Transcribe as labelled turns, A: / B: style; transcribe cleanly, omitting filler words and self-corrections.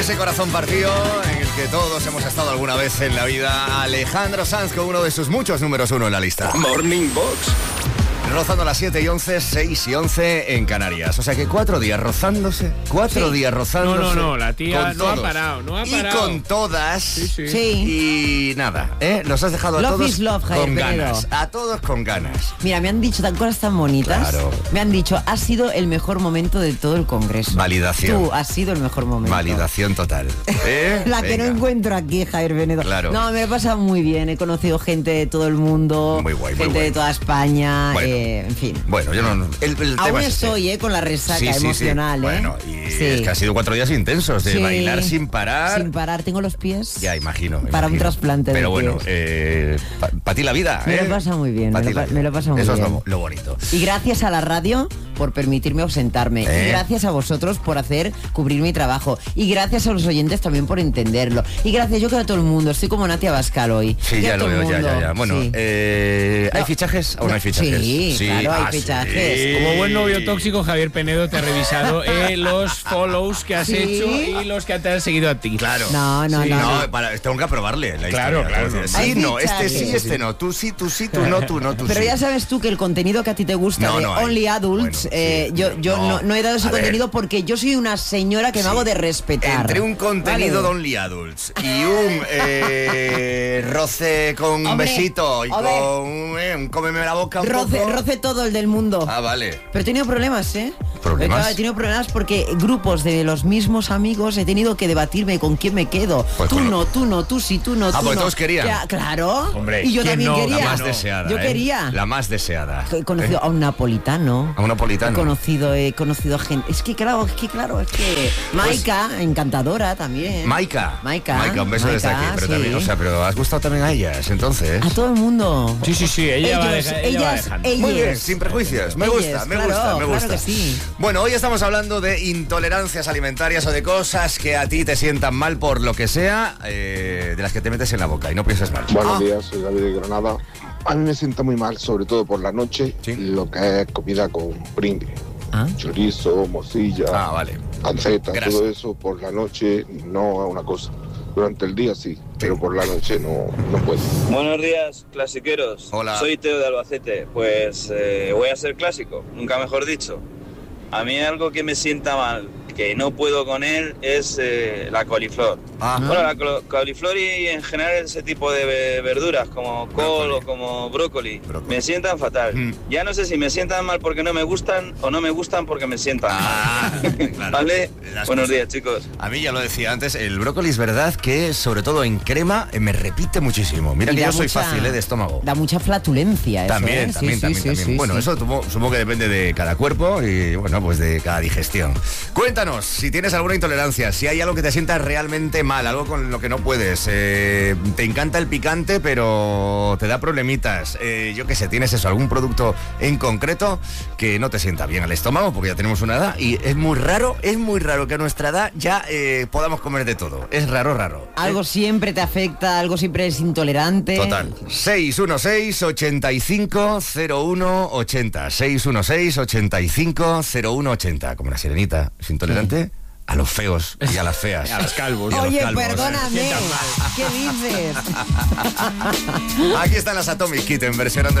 A: Ese corazón partido en el que todos hemos estado alguna vez en la vida. Alejandro Sanz con uno de sus muchos números 1 en la lista.
B: Morning Box.
A: Rozando las 7 y 11, 6 y 11 en Canarias. O sea que 4 días rozándose. 4 días rozándose.
C: No, la tía no ha
A: todos.
C: parado.
A: Y con todas.
D: Sí.
A: Y nada, los has dejado a
D: Love
A: todos
D: is love, Javier
A: con
D: Penedo.
A: ganas. A todos con ganas.
D: Mira, me han dicho cosas tan bonitas.
A: Claro.
D: Me han dicho, ha sido el mejor momento de todo el Congreso.
A: Validación.
D: Tú has sido el mejor momento.
A: Validación total.
D: La que no encuentro aquí, Javier Penedo.
A: Claro.
D: No, me he pasado muy bien. He conocido gente de todo el mundo.
A: Muy guay, muy
D: gente
A: guay.
D: de toda España.
A: Bueno.
D: En fin.
A: Bueno, yo no. El tema
D: Aún
A: es
D: estoy, con la resaca emocional,
A: sí. Bueno, y es que ha sido 4 días intensos de bailar sin parar.
D: Sin parar, tengo los pies.
A: Ya, imagino.
D: Para un trasplante.
A: Pero
D: de
A: bueno,
D: pies.
A: para ti la vida.
D: Me lo he pasado muy bien. Me lo he pasado muy
A: Eso
D: bien.
A: es lo bonito.
D: Y gracias a la radio por permitirme ausentarme. Y gracias a vosotros por cubrir mi trabajo. Y gracias a los oyentes también por entenderlo. Y gracias, yo creo, a todo el mundo. Estoy como Natia Bascal hoy.
A: Sí, ya lo veo, ya. Bueno,
D: sí.
A: ¿hay fichajes o no hay fichajes?
D: Sí, claro, hay fichajes.
A: Sí.
C: Como buen novio tóxico, Javier Penedo te ha revisado los follows que has hecho y los que te han seguido a ti.
A: Claro.
D: No.
A: Tengo que aprobarle la
C: Claro,
A: historia.
C: claro.
A: Sí,
D: Hay
A: no, este
D: fichajes.
A: sí, este no. Tú sí, tú no, tú
D: Pero
A: sí.
D: ya sabes tú que el contenido que a ti te gusta
A: No,
D: de
A: no hay.
D: Only Adults,
A: Bueno, sí,
D: yo no he dado ese
A: a ver.
D: contenido porque yo soy una señora que me hago de respetar.
A: Entre un contenido
D: ¿vale?
A: de Only Adults y un roce con
D: Hombre,
A: besito y
D: hombre.
A: con un cómeme la boca un poco.
D: Roce todo el del mundo.
A: Ah, vale.
D: Pero he tenido problemas, ¿eh?
A: ¿Problemas?
D: Claro, he tenido problemas porque grupos de los mismos amigos he tenido que debatirme con quién me quedo.
A: Pues
D: tú
A: con
D: no, tú sí, tú no, tú
A: porque
D: no.
A: todos querían.
D: Ya, claro.
C: Hombre,
D: y yo
C: ¿quién
D: también
C: no?
D: quería.
A: La más
C: no.
A: deseada.
D: Yo quería.
A: La más deseada.
D: He conocido a un napolitano.
A: A un napolitano.
D: He conocido a gente. Es que claro. Maika, encantadora también.
A: Maika, un beso desde
D: Maika,
A: aquí. Pero
D: sí.
A: también, pero has gustado también a ellas, entonces.
D: A todo el mundo.
C: Sí, ella va
D: Ellos,
C: dejando.
D: ellas,
A: Muy bien, sin prejuicios. Me
D: Ellas,
A: gusta, me
D: claro
A: gusta.
D: que sí.
A: Bueno, hoy estamos hablando de intolerancias alimentarias o de cosas que a ti te sientan mal por lo que sea, de las que te metes en la boca y no pienses mal.
E: Buenos días, soy David de Granada. A mí me sienta muy mal, sobre todo por la noche,
A: Sí.
E: lo que es comida con pringue.
D: Ah.
E: Chorizo, morcilla,
A: Vale.
E: panceta,
A: Grasa.
E: todo eso por la noche no es una cosa. Durante el día sí, pero por la noche no puedo.
F: Buenos días, clasiqueros.
A: Hola.
F: Soy Teo de Albacete. Pues voy a ser clásico, nunca mejor dicho. A mí algo que me sienta mal, que no puedo con él, es la coliflor. Bueno, la coliflor y en general ese tipo de verduras como col
A: Brócoli.
F: o como brócoli,
A: Brócoli.
F: me sientan fatal. Ya no sé si me sientan mal porque no me gustan o no me gustan porque me sientan mal.
A: Claro.
F: ¿Vale?
A: Las
F: Buenos
A: cosas.
F: días, chicos.
A: A mí ya lo decía antes, el brócoli es verdad que sobre todo en crema me repite muchísimo. Mira
D: Y
A: que
D: da
A: yo soy
D: mucha-
A: fácil de estómago.
D: Da mucha flatulencia eso,
A: También,
D: ¿eh?
A: también. Bueno, eso supongo que depende de cada cuerpo y bueno, pues de cada digestión. Cuéntanos si tienes alguna intolerancia, si hay algo que te sienta realmente mal, algo con lo que no puedes. Te encanta el picante, pero te da problemitas. Yo qué sé, tienes eso, algún producto en concreto que no te sienta bien al estómago, porque ya tenemos una edad y es muy raro que a nuestra edad ya podamos comer de todo. Es raro.
D: Algo siempre te afecta, algo siempre es intolerante.
A: Total. 616-850180. 616-850180. Como la sirenita. ¿Es intolerante? A los feos y a las feas.
C: A los calvos.
A: Y a los
D: Oye,
A: calvos.
D: perdóname.
C: Sientan mal.
D: ¿Qué dices?
A: Aquí están las Atomic Kitten versionando